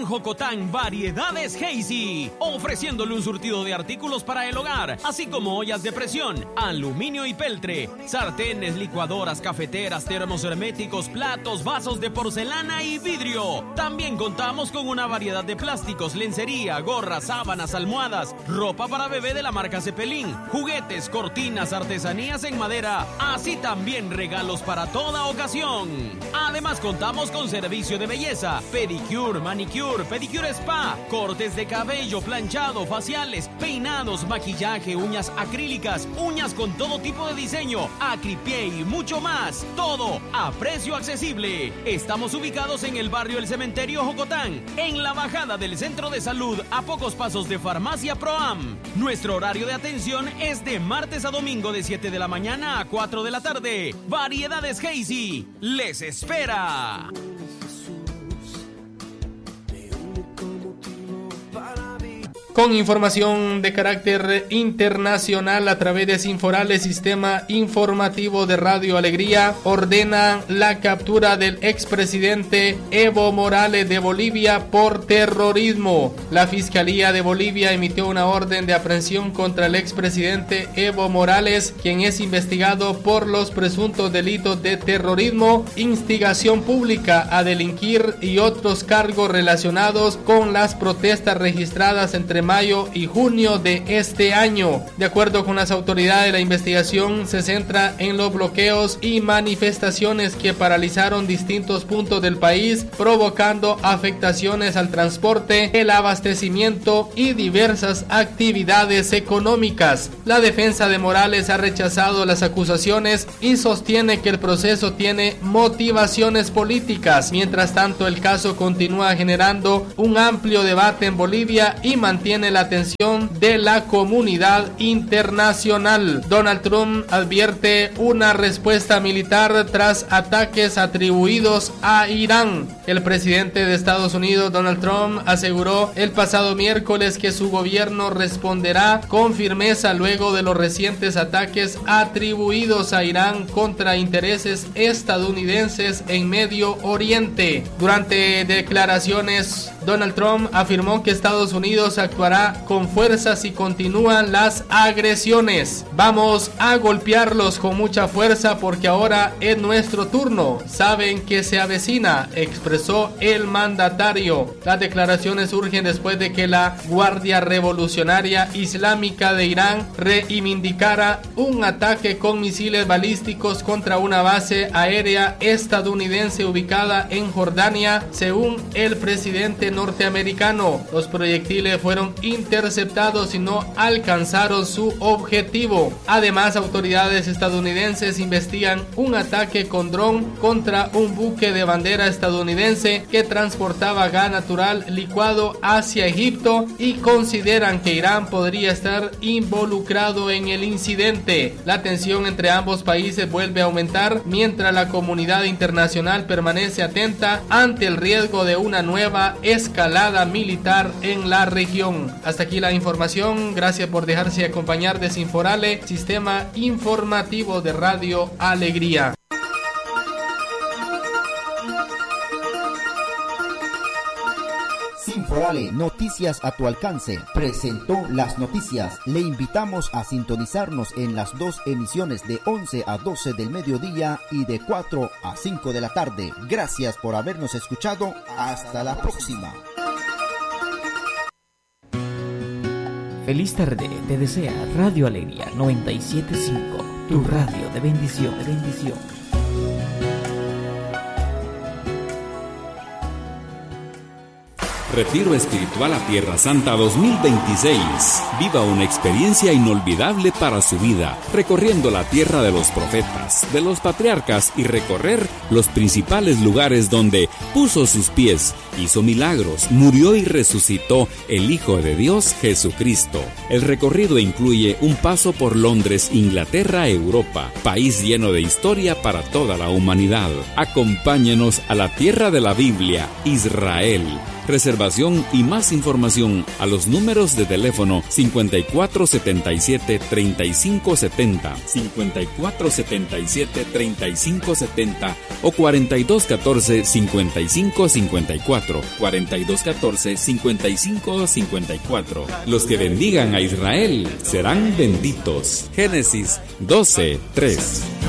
En Jocotán, Variedades Hazy, ofreciéndole un surtido de artículos para el hogar, así como ollas de presión, aluminio y peltre, sartenes, licuadoras, cafeteras, termos herméticos, platos, vasos de porcelana y vidrio. También contamos con una variedad de plásticos, lencería, gorras, sábanas, almohadas, ropa para bebé de la marca Cepelín, juguetes, cortinas, artesanías en madera, así también regalos para toda ocasión. Además contamos con servicio de belleza, pedicure, manicure, pedicure spa, cortes de cabello, planchado, faciales, peinados, maquillaje, uñas acrílicas, uñas con todo tipo de diseño, acripié y mucho más. Todo a precio accesible. Estamos ubicados en el barrio El Cementerio Jocotán, en la bajada del Centro de Salud, a pocos pasos de Farmacia Proam. Nuestro horario de atención es de martes a domingo de 7 de la mañana a 4 de la tarde. Variedades Hazy les espera. Con información de carácter internacional a través de Sinforales, Sistema Informativo de Radio Alegría, ordena la captura del expresidente Evo Morales de Bolivia por terrorismo. La Fiscalía de Bolivia emitió una orden de aprehensión contra el expresidente Evo Morales, quien es investigado por los presuntos delitos de terrorismo, instigación pública a delinquir y otros cargos relacionados con las protestas registradas entre mayo y junio de este año. De acuerdo con las autoridades, la investigación se centra en los bloqueos y manifestaciones que paralizaron distintos puntos del país, provocando afectaciones al transporte, el abastecimiento y diversas actividades económicas. La defensa de Morales ha rechazado las acusaciones y sostiene que el proceso tiene motivaciones políticas. Mientras tanto, el caso continúa generando un amplio debate en Bolivia y mantiene la atención de la comunidad internacional. Donald Trump advierte una respuesta militar tras ataques atribuidos a Irán. El presidente de Estados Unidos, Donald Trump, aseguró el pasado miércoles que su gobierno responderá con firmeza luego de los recientes ataques atribuidos a Irán contra intereses estadounidenses en Medio Oriente. Durante declaraciones, Donald Trump afirmó que Estados Unidos actuará con fuerza si continúan las agresiones. Vamos a golpearlos con mucha fuerza porque ahora es nuestro turno. Saben que se avecina, expresó el mandatario. Las declaraciones surgen después de que la Guardia Revolucionaria Islámica de Irán reivindicara un ataque con misiles balísticos contra una base aérea estadounidense ubicada en Jordania, según el presidente norteamericano. Los proyectiles fueron interceptados y no alcanzaron su objetivo. Además, autoridades estadounidenses investigan un ataque con dron contra un buque de bandera estadounidense que transportaba gas natural licuado hacia Egipto y consideran que Irán podría estar involucrado en el incidente. La tensión entre ambos países vuelve a aumentar mientras la comunidad internacional permanece atenta ante el riesgo de una nueva escalada militar en la región. Hasta aquí la información. Gracias por dejarse acompañar de Sinforale, Sistema Informativo de Radio Alegría. Sinforale, noticias a tu alcance, presentó las noticias. Le invitamos a sintonizarnos en las dos emisiones de 11 a 12 del mediodía y de 4 a 5 de la tarde. Gracias por habernos escuchado. Hasta la próxima. Feliz tarde, te desea Radio Alegría 97.5, tu radio de bendición, Retiro Espiritual a Tierra Santa 2026. Viva una experiencia inolvidable para su vida, recorriendo la tierra de los profetas, de los patriarcas y recorrer los principales lugares donde puso sus pies, hizo milagros, murió y resucitó el Hijo de Dios Jesucristo. El recorrido incluye un paso por Londres, Inglaterra, Europa, país lleno de historia para toda la humanidad. Acompáñenos a la tierra de la Biblia, Israel. Reservación y más información a los números de teléfono 5477-3570, 5477-3570 o 4214-5554. 4214-5554. Los que bendigan a Israel serán benditos. Génesis 12:3.